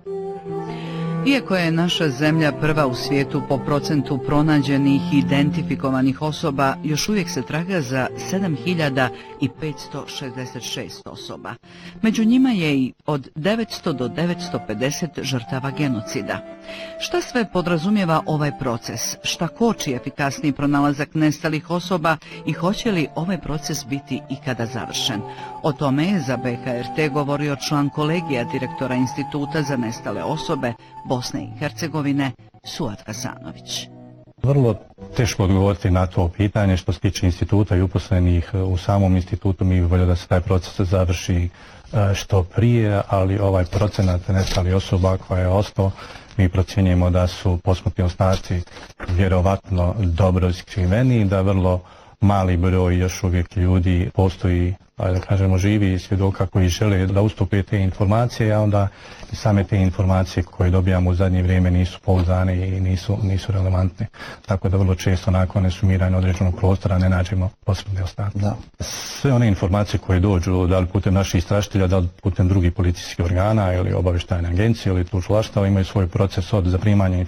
Iako je naša zemlja prva u svijetu po procentu pronađenih i identifikovanih osoba, još uvijek se traga za 7566 osoba. Među njima je i od 900 do 950 žrtava genocida. Šta sve podrazumijeva ovaj proces? Šta koči efikasniji pronalazak nestalih osoba i hoće li ovaj proces biti ikada završen? O tome je za BHRT govorio član kolegija direktora Instituta za nestale osobe Bosne i Hercegovine, Suad Hasanović. Vrlo teško odgovoriti na to pitanje. Što se tiče instituta i uposlenih u samom institutu, mi bi voljeli da se taj proces završi što prije, ali ovaj procenat nestalih osoba koja je ostao, mi procjenjujemo da su posmrtni ostaci vjerovatno dobro iskriveni i da vrlo mali broj još uvijek ljudi postoji, da kažemo, živi svjedoka koji žele da ustupe te informacije, a onda i same te informacije koje dobijamo u zadnje vrijeme nisu pouzdane i nisu relevantne. Tako da vrlo često nakon sumiranja određenog prostora ne nađemo posmrtne ostatke. Sve one informacije koje dođu, da li putem naših istražitelja, da li putem drugih policijskih organa ili obavještajne agencije ili tužilaštva, imaju svoj proces od zaprimanja